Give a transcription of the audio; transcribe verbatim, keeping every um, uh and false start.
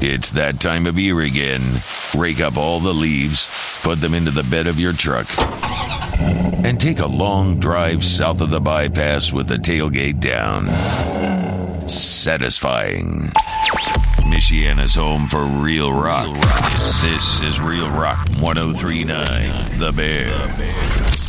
It's that time of year again. Rake up all the leaves, put them into the bed of your truck, and take a long drive south of the bypass with the tailgate down. Satisfying. Michiana's home for real rock. This is Real Rock one oh three point nine, The Bear.